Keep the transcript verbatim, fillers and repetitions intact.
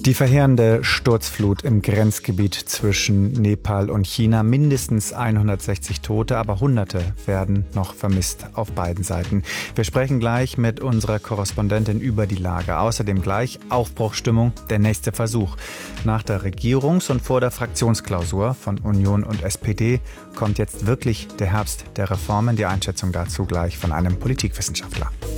Die verheerende Sturzflut im Grenzgebiet zwischen Nepal und China, mindestens hundertsechzig Tote, aber Hunderte werden noch vermisst auf beiden Seiten. Wir sprechen gleich mit unserer Korrespondentin über die Lage. Außerdem gleich Aufbruchsstimmung, der nächste Versuch. Nach der Regierungs- und vor der Fraktionsklausur von Union und S P D kommt jetzt wirklich der Herbst der Reformen. Die Einschätzung dazu gleich von einem Politikwissenschaftler.